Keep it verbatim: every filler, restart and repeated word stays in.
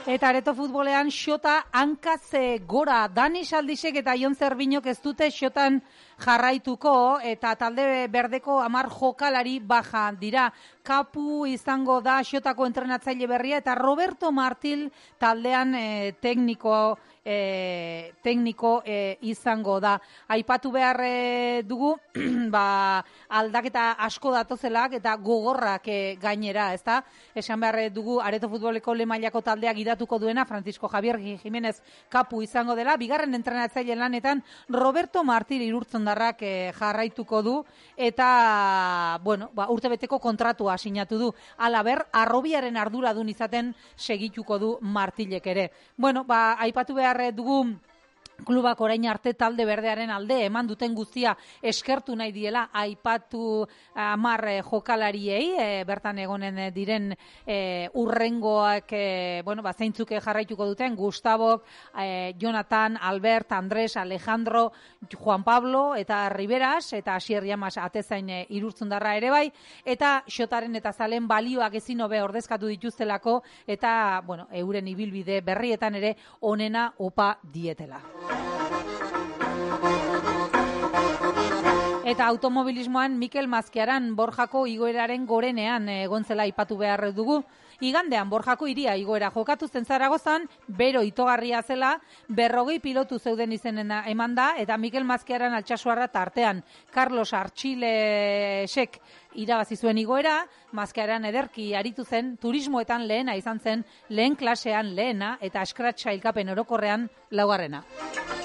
Eta areto futbolean xota hankaze gora. Dani Saldisek eta Jon Zerbinok ez dute xotan jarraituko eta talde berdeko hamar jokalari baja dira. Kapu izango da xotako entrenatzaile berria eta Roberto Martil taldean e, tekniko e, tekniko e, izango da. Aipatu behar e, dugu ba, aldaketa asko datozelak eta gogorrak e, gainera, ezta? Esan behar dugu areto futboleko lehen mailako taldeak idatuko duena Francisco Javier Jiménez Kapu izango dela, bigarren entrenatzaile lanetan Roberto Martil irurtzondarrak e, jarraituko du eta bueno, ba, urtebeteko kontratua sinatu du. Halaber, Arrobiaren arduradun izaten segituko du Martilek ere. Bueno, ba, aipatu behar dugu klubak orain arte talde berdearen alde eman duten guztia eskertu nahi diela aipatu hamar eh, jokalariei eh, bertan egonen diren eh, urrengoak eh, bueno, ba, zeintzuk jarraituko duten Gustavo, eh, Jonathan, Albert, Andres, Alejandro, Juan Pablo eta Riberas eta Asier Llamas atezain eh, irurtzundarra ere bai eta xotaren eta zalen balioak ezin hobe ordezkatu dituztelako eta bueno, euren ibilbide berrietan ere onena opa dietela. Eta automobilismoan Mikel Mazkiaran Borjako igoeraren gorenean egon zela aipatu behar dugu. Igandean Borjako iria igoera jokatu zen Zaragozan, bero itogarria zela, berrogei pilotu zeuden izenena emanda, eta Mikel Mazkiaran Altsasuarra tartean. Carlos Archilesek irabazi zuen igoera, Mazkiaran ederki aritu zen, turismoetan lehena izan zen, lehen klasean lehena, eta eskratxa ilkapen orokorrean laugarrena.